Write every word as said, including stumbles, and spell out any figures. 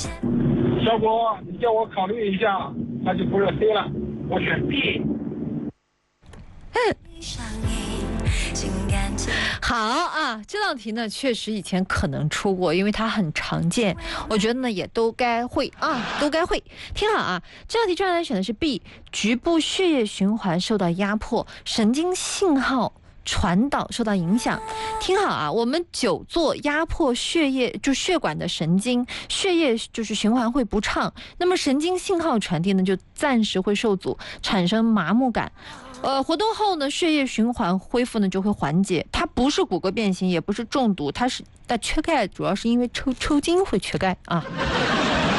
小果，你叫我考虑一下，那就不是 C 了，我选 B。 好啊，这道题呢确实以前可能出过，因为它很常见，我觉得呢也都该会啊，都该会。听好啊，这道题专栏选的是 B， 局部血液循环受到压迫，神经信号传导受到影响。听好啊，我们久坐压迫血液，就血管的神经，血液就是循环会不畅，那么神经信号传递呢就暂时会受阻，产生麻木感。呃，活动后呢，血液循环恢复呢就会缓解。它不是骨骼变形，也不是中毒，它是但缺钙主要是因为抽抽筋会缺钙啊。